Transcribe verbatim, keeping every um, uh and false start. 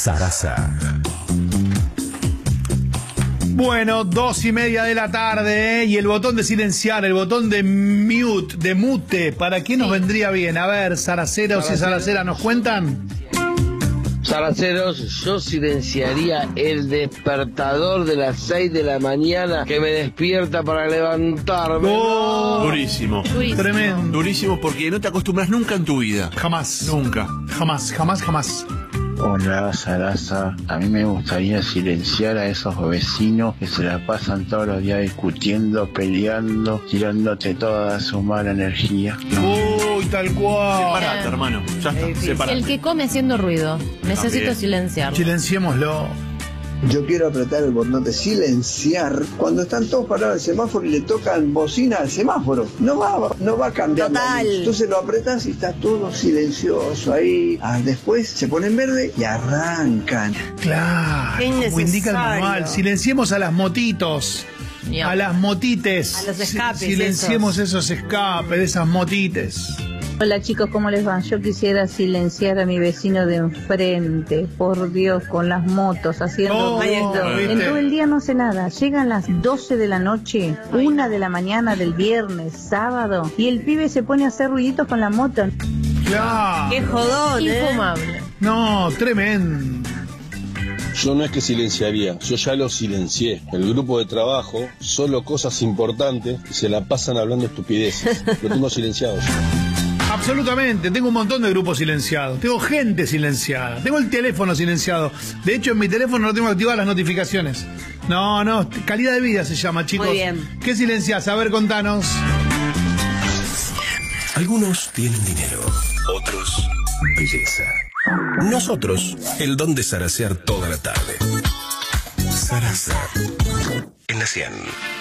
Sarasa. Bueno, dos y media de la tarde, ¿eh? Y el botón de silenciar, el botón de mute, de mute, ¿para qué nos vendría bien? A ver, Saraceros y Saraceras, ¿nos cuentan? Saraceros, yo silenciaría el despertador de las seis de la mañana que me despierta para levantarme. Oh, Durísimo. Durísimo. Tremendo. Durísimo porque no te acostumbras nunca en tu vida. Jamás. Nunca. Jamás, jamás, jamás. Hola, Sarasa. A mí me gustaría silenciar a esos vecinos que se la pasan todos los días discutiendo, peleando, tirándote toda su mala energía. Uy, tal cual. Separate, hermano. Ya está, separate. El que come haciendo ruido. Necesito También. silenciarlo. Silenciémoslo. Yo quiero apretar el botón de silenciar cuando están todos parados en el semáforo y le tocan bocina al semáforo. No va, no va a cambiar. Total. Entonces lo apretas y está todo silencioso ahí. Ah, después se pone en verde y arrancan. Claro, Qué como indica el innecesario. manual. Silenciemos a las motitos. Ya. A las motites. A los escapes, Silenciemos esos escapes de esas motites. Hola chicos, ¿cómo les va? Yo quisiera silenciar a mi vecino de enfrente, por Dios, con las motos haciendo Oh, ruido. ¿viste? En todo el día no hace nada. Llegan las doce de la noche, una de la mañana del viernes, sábado, y el pibe se pone a hacer ruiditos con la moto. Claro. Qué jodón, ¿eh? Infumable. No, tremendo. Yo no es que silenciaría, yo ya lo silencié. El grupo de trabajo, solo cosas importantes, y se la pasan hablando estupideces. Lo tengo silenciado yo. Absolutamente, tengo un montón de grupos silenciados, tengo gente silenciada, tengo el teléfono silenciado. De hecho, en mi teléfono no tengo activadas las notificaciones. No, no, calidad de vida se llama, chicos. Muy bien. ¿Qué silenciás? A ver, contanos. Algunos tienen dinero, otros belleza. Nosotros, el don de zarasear toda la tarde. Sarasa. En la cien.